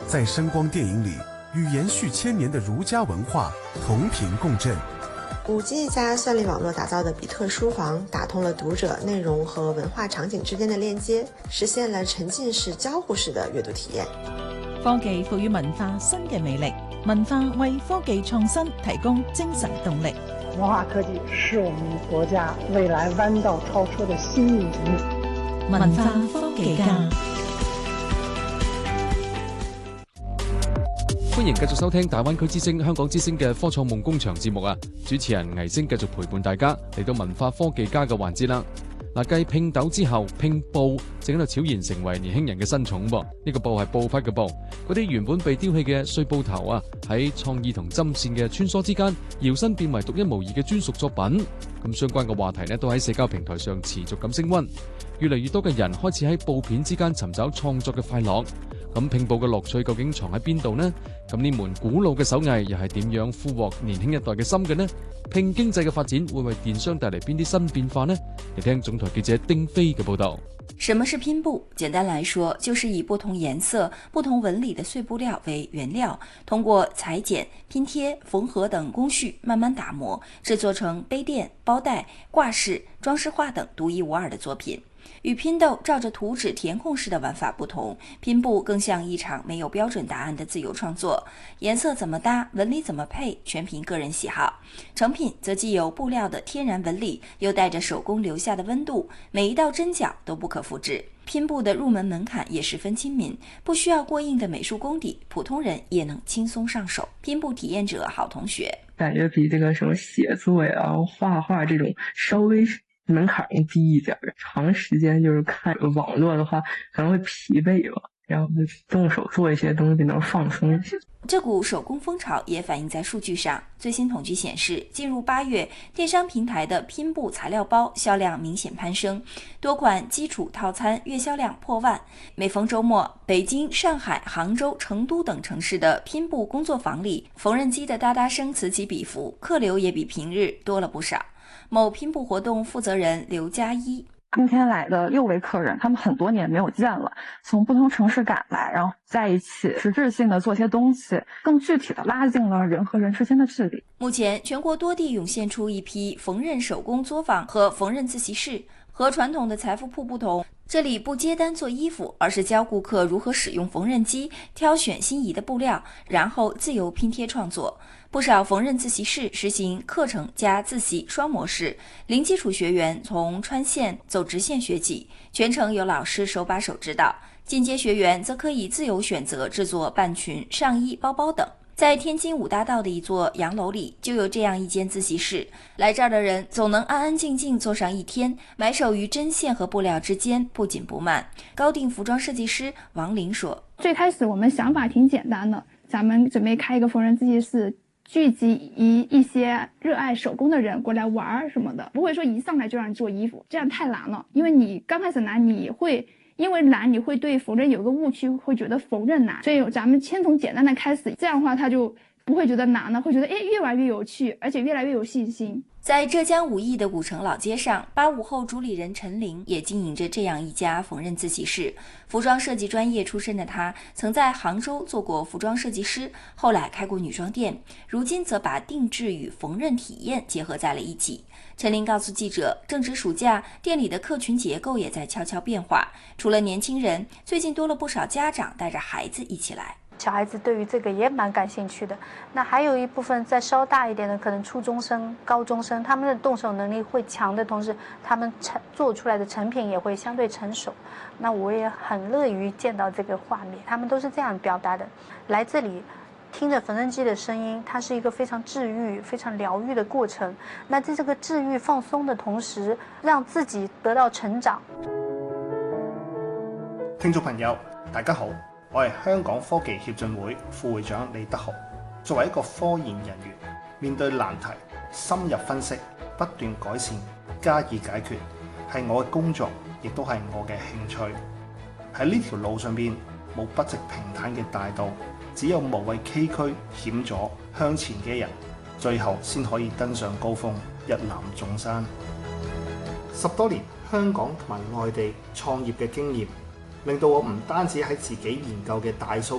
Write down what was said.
在声光電影裡與延續千年的儒家文化同頻共振。 5G 加算力網絡打造的比特書房，打通了讀者內容和文化場景之間的鏈接，實現了沉浸式交互式的閱讀體驗。 科技賦予文化新嘅魅力，文化為科技創新提供精神動力。 文化科技是我們國家未來彎道超車的新引擎。 文化科技家， 歡迎繼續收聽大灣區之聲、香港之聲嘅科創夢工場節目啊！主持人倪星繼續陪伴大家嚟到文化科技家嘅環節啦。嗱，繼拼斗之後，拼布正喺度悄然成為年輕人嘅新寵噃。呢個布係布匹嘅布，嗰啲原本被丟棄嘅碎布頭啊，喺創意同針線嘅穿梭之間，搖身變為獨一無二嘅專屬作品。咁相關嘅話題呢，都喺社交平台上持續咁升溫。越嚟越多嘅人開始喺布片之間尋找創作嘅快樂。咁拼布嘅樂趣究竟藏喺邊度呢？咁呢門古老嘅手藝又係點樣俘獲年輕一代嘅心嘅呢？拼經濟嘅發展會為電商帶嚟邊啲新變化呢？嚟聽總台記者丁飛嘅報道。 什麼是拼布？簡單來說，就是以不同顏色、不同紋理的碎布料為原料，通過裁剪、拼貼、縫合等工序慢慢打磨，製作成杯墊、包袋、掛飾、裝飾畫等獨一無二的作品。與拼豆照着圖紙填空式的玩法不同，拼布更像一場沒有標準答案的自由創作，顏色怎麼搭，紋理怎麼配，全憑個人喜好。成品則既有布料的天然紋理，又帶着手工留下的溫度，每一道針腳都不可複製。拼布的入門門檻也十分親民，不需要過硬的美術功底，普通人也能輕鬆上手。拼布體驗者郝同學感覺比這個什麼寫作呀、畫畫這種稍微門檻更低一點，長時間就是看網絡的話可能會疲憊吧，然後就動手做一些東西能放鬆一些。 這股手工風潮也反映在數據上，最新統計顯示，進入8月，電商平台的拼布材料包銷量明顯攀升，多款基礎套餐月銷量破萬。每逢週末，北京、上海、杭州、成都等城市的拼布工作坊裡，縫紉機的噠噠聲此起彼伏，客流也比平日多了不少。某拼布活動負責人劉佳一， 今天來的6位客人，他們很多年沒有見了，從不同城市趕來，然後在一起實質性的做些東西，更具體的拉近了人和人之間的距離。 目前全國多地湧現出一批縫紉手工作坊和縫紉自習室，和傳統的財富鋪不同，這裡不接單做衣服，而是教顧客如何使用縫紉機，挑選心儀的布料，然後自由拼貼創作。不少縫紉自習室實行課程加自習雙模式，零基礎學員從穿線走直線學起，全程有老師手把手指導；進階學員則可以自由選擇製作半裙、上衣、包包等。在天津5大道的一座洋樓裡，就有這樣一間自習室。來這兒的人總能安安靜靜坐上一天，埋首於針線和布料之間，不緊不慢。高定服裝設計師王玲說： 最開始我們想法挺簡單的，咱們準備開一個縫紉自習室，聚集一些熱愛手工的人過來玩什麼的，不會說一上來就讓你做衣服，這樣太難了。因為你剛開始難，因為難，你會對縫紉有個誤區，會覺得縫紉難，所以咱們先從簡單的開始，這樣的話他就不會覺得難了，會覺得越來越有趣，而且越來越有信心。 在浙江武義的古城老街上，85後主理人陳玲也經營着這樣一家縫紉自習室。服裝設計專業出身的她，曾在杭州做過服裝設計師，後來開過女裝店，如今則把定制與縫紉體驗結合在了一起。陳玲告訴記者，正值暑假，店裡的客群結構也在悄悄變化。除了年輕人，最近多了不少家長帶着孩子一起來。 小孩子對於這個也蠻感興趣的。那還有一部分再稍大一點的，可能初中生、高中生，他們的動手能力會強的同時，他們做出來的成品也會相對成熟。那我也很樂於見到這個畫面，他們都是這樣表達的。來這裡聽着縫紉機的聲音，它是一個非常治癒、非常療癒的過程。那在這個治癒放鬆的同時，讓自己得到成長。 聽眾朋友，大家好，我係香港科技協進會副會長李德豪。作為一個科研人員，面對難題，深入分析，不斷改善，加以解決，係我嘅工作，亦都係我嘅興趣。喺呢條路上邊，冇不直平坦嘅大道，只有無畏崎嶇險阻向前嘅人，最後先可以登上高峰，一覽眾山。10多年香港同埋外地創業嘅經驗，令到我唔單止喺自己研究嘅大數